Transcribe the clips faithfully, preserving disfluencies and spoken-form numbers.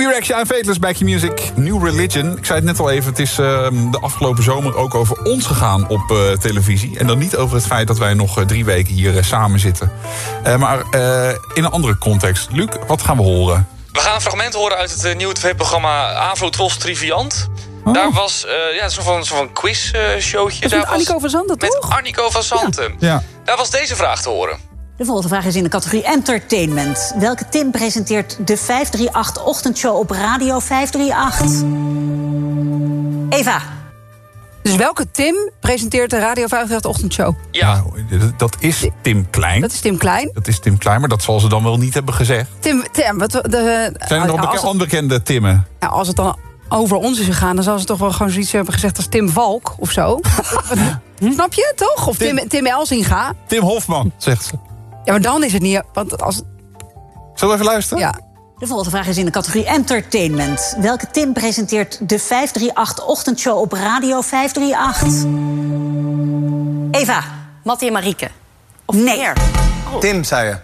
P-Rex en Fateless, Back Your Music, New Religion. Ik zei het net al even, het is uh, de afgelopen zomer ook over ons gegaan op uh, televisie. En dan niet over het feit dat wij nog uh, drie weken hier uh, samen zitten. Uh, maar uh, in een andere context. Luc, wat gaan we horen? We gaan een fragment horen uit het uh, nieuwe tv-programma Avro-Tros Triviant. Oh. Daar was uh, ja, zo'n van, zo van quiz-showtje. Uh, met Annico van Zanten, toch? Met Annico van Zanten. Ja. Ja. Daar was deze vraag te horen. De volgende vraag is in de categorie entertainment. Welke Tim presenteert de vijf drie acht ochtendshow op Radio vijf drie acht? Eva. Dus welke Tim presenteert de Radio vijf drie acht ochtendshow? Ja. Nou, dat is Tim Klein. Dat is Tim Klein. Dat is Tim Klein, maar dat zal ze dan wel niet hebben gezegd. Tim, Tim wat de, Zijn er nog beke- onbekende Timmen? Nou, als het dan over ons is gegaan, dan zal ze toch wel gewoon zoiets hebben gezegd als Tim Valk of zo. hm? Snap je, toch? Of Tim, Tim, Tim Elsinga. Tim Hofman, zegt ze. Ja, maar dan is het niet... Want als... Zullen we even luisteren? Ja. De volgende vraag is in de categorie entertainment. Welke Tim presenteert de vijf drie acht ochtendshow op Radio vijf drie acht? Eva. Mattie en Marieke. Of nee. meer? Oh. Tim, zei je.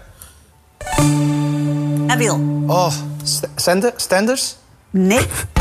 Nabil. Oh, st- Stender, Stenders? Nee.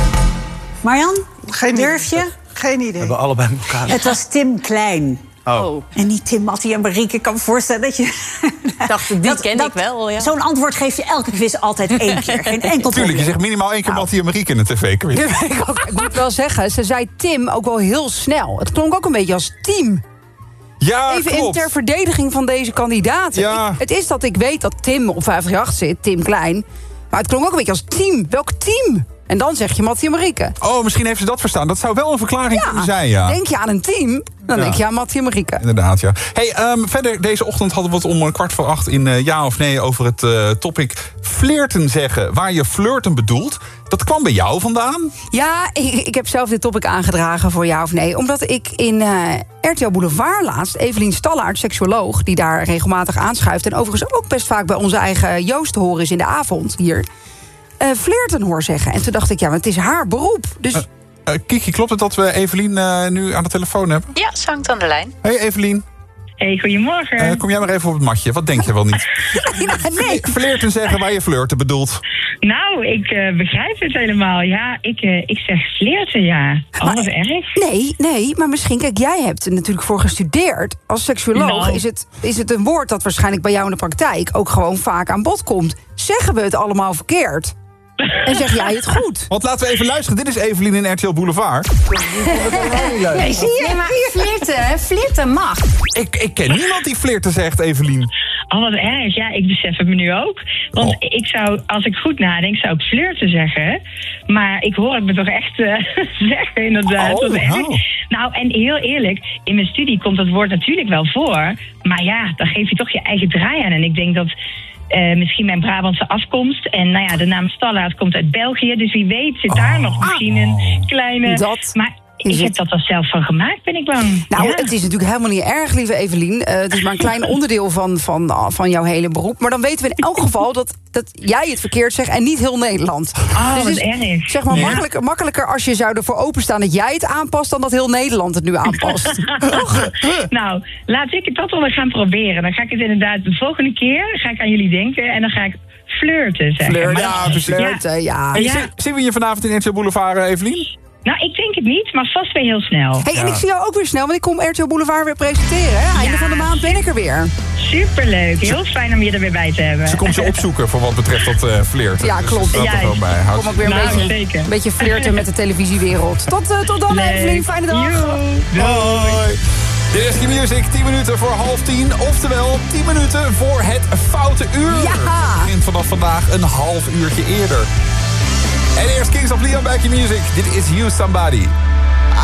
Marjan, Geen durf je? Geen idee. We hebben allebei elkaar. Het was Tim Klein. Oh. En niet Tim, Mattie en Marieke. Ik kan me voorstellen dat je... Ik dacht, die dat, ken dat, ik wel, ja. Zo'n antwoord geef je elke quiz altijd één keer. Geen enkel Tuurlijk, je zegt minimaal één keer nou. Mattie en Marieke in een tv-quiz. Ik, ik moet wel zeggen, ze zei Tim ook wel heel snel. Het klonk ook een beetje als team. Ja, Even klopt. in ter verdediging van deze kandidaten. Ja. Ik, het is dat ik weet dat Tim op vijf drie acht zit, Tim Klein. Maar het klonk ook een beetje als team. Welk team? En dan zeg je Mattie en Marieke. Oh, misschien heeft ze dat verstaan. Dat zou wel een verklaring Ja, kunnen zijn, ja. Denk je aan een team, dan Ja. denk je aan Mattie en Marieke. Inderdaad, ja. Hey, um, verder, deze ochtend hadden we het om een kwart voor acht in uh, ja of nee over het uh, topic flirten zeggen. Waar je flirten bedoelt. Dat kwam bij jou vandaan? Ja, ik, ik heb zelf dit topic aangedragen voor ja of nee. Omdat ik in uh, R T L Boulevard laatst, Evelien Stallaert, seksuoloog, die daar regelmatig aanschuift en overigens ook best vaak bij onze eigen Joost te horen is in de avond hier, Uh, flirten hoor zeggen. En toen dacht ik, ja, maar het is haar beroep. Dus... Uh, uh, Kiki, klopt het dat we Evelien uh, nu aan de telefoon hebben? Ja, ze hangt aan de lijn. Hey Evelien. Hey, goedemorgen. Uh, kom jij maar even op het matje. Wat denk je wel niet? ja, nee. Flirten zeggen waar je flirten bedoelt. Nou, ik uh, begrijp het helemaal. Ja, ik, uh, ik zeg flirten, ja. Oh, wat erg. Nee, nee, maar misschien, kijk, jij hebt er natuurlijk voor gestudeerd. Als seksuoloog nou. is, het, is het een woord dat waarschijnlijk bij jou in de praktijk ook gewoon vaak aan bod komt. Zeggen we het allemaal verkeerd? En zeg jij het goed? Want laten we even luisteren. Dit is Evelien in R T L Boulevard. Nee, zie je? Nee, maar flirten, flirten mag. Ik, ik ken niemand die flirten zegt, Evelien. Oh, wat erg. Ja, ik besef het me nu ook. Want Oh. ik zou, als ik goed nadenk, zou ik flirten zeggen. Maar ik hoor het me toch echt uh, zeggen, inderdaad. Oh, Wat erg. oh. Nou, en heel eerlijk, in mijn studie komt dat woord natuurlijk wel voor. Maar ja, dan geef je toch je eigen draai aan. En ik denk dat uh, misschien mijn Brabantse afkomst. En nou ja, de naam Stallaert komt uit België. Dus wie weet zit daar Oh. nog misschien een kleine... Dat maar is ik heb het. dat wel zelf van gemaakt, ben ik bang. Nou, Ja. het is natuurlijk helemaal niet erg, lieve Evelien. Uh, het is maar een klein onderdeel van, van, van jouw hele beroep. Maar dan weten we in elk geval dat, dat jij het verkeerd zegt en niet heel Nederland. Oh, dus wat het is, erg. zeg maar Ja. makkelijker, makkelijker als je zou ervoor openstaan dat jij het aanpast dan dat heel Nederland het nu aanpast. Nou, laat ik het dat wel gaan proberen. Dan ga ik het inderdaad de volgende keer ga ik aan jullie denken en dan ga ik flirten zeggen. Flirten, Maar- Ja, precies. flirten, ja. Hey, Ja. zi- Zien we je vanavond in R T L Boulevard, uh, Evelien? Nou, ik denk het niet, maar vast weer heel snel. Hey, en ik zie jou ook weer snel, want ik kom R T L Boulevard weer presenteren. Hè? Einde Ja. van de maand ben ik er weer. Superleuk, heel fijn om je er weer bij te hebben. Ze komt je opzoeken voor wat betreft dat uh, flirten. Ja, Dus klopt. dat er Juist. gewoon bij. Houd- Kom ook weer een, Nou, beetje, zeker. een beetje flirten met de televisiewereld. Tot, uh, tot dan, Leuk. Evelien. Fijne dag. Joe. Hoi. Dit is Q Music, tien minuten voor half tien. Oftewel, tien minuten voor het foute uur. Ja. Het begint vanaf vandaag een half uurtje eerder. En eerst Kings of Leon bij Q Music. Dit is You Somebody.